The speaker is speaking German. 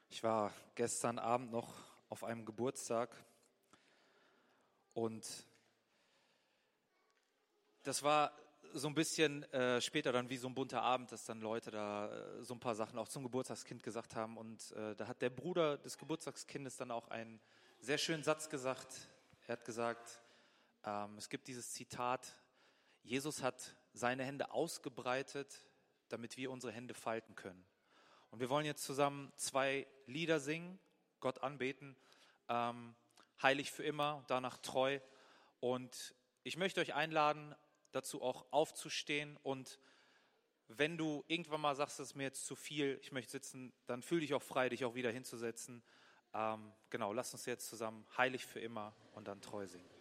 Ich war gestern Abend noch auf einem Geburtstag und das war so ein bisschen später dann wie so ein bunter Abend, dass dann Leute da so ein paar Sachen auch zum Geburtstagskind gesagt haben und da hat der Bruder des Geburtstagskindes dann auch einen sehr schönen Satz gesagt. Er hat gesagt, es gibt dieses Zitat, Jesus hat seine Hände ausgebreitet, damit wir unsere Hände falten können. Und wir wollen jetzt zusammen 2 Lieder singen, Gott anbeten, heilig für immer, danach treu. Und ich möchte euch einladen, dazu auch aufzustehen. Und wenn du irgendwann mal sagst, es ist mir jetzt zu viel, ich möchte sitzen, dann fühl dich auch frei, dich auch wieder hinzusetzen. Genau, lasst uns jetzt zusammen heilig für immer und dann treu singen.